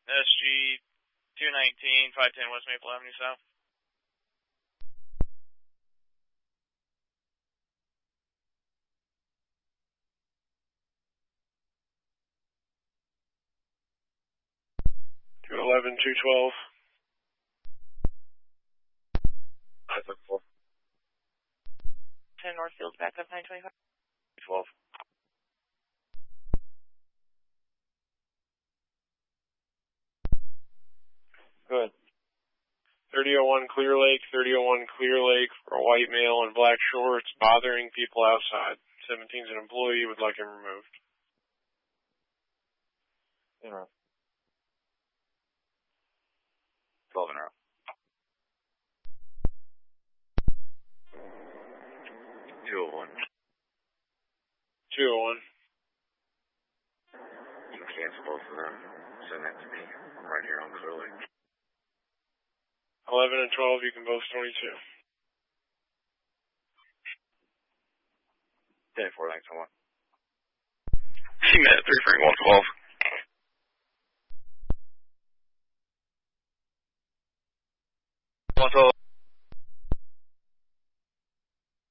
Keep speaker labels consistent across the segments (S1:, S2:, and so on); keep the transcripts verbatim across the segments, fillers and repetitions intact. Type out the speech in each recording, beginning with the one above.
S1: S G two nineteen, five ten West Maple Avenue South.
S2: two eleven, two twelve.
S3: five seven four.
S4: ten Northfield, back up nine twenty-five.
S3: twelve.
S2: Good. thirty oh one Clear Lake, thirty oh one Clear Lake for a white male in black shorts bothering people outside. seventeen's an employee, would like him removed.
S3: In row. twelve in a row. two oh one.
S2: two oh one.
S3: You can cancel both of them. Send that to me. I'm right here on Clear Lake.
S2: eleven and twelve, you can both twenty-two.
S3: ten four, thanks, one.
S5: C M A T three three one twelve. one twelve.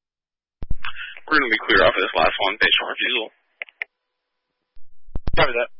S5: We're going to be clear off of this last one based on refusal.
S2: Copy that.